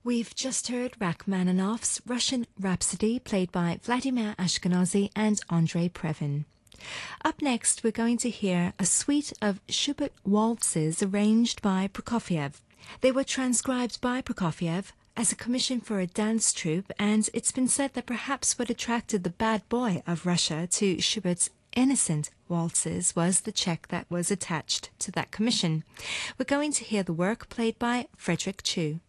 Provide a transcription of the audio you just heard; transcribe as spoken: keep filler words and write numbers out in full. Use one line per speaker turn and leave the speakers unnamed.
We've just heard Rachmaninoff's Russian Rhapsody, played by Vladimir Ashkenazy and Andrei Previn. Up next, we're going to hear a suite of Schubert waltzes arranged by Prokofiev. They were transcribed by Prokofiev as a commission for a dance troupe, and it's been said that perhaps what attracted the bad boy of Russia to Schubert's innocent waltzes was the check that was attached to that commission. We're going to hear the work played by Frederick Chu.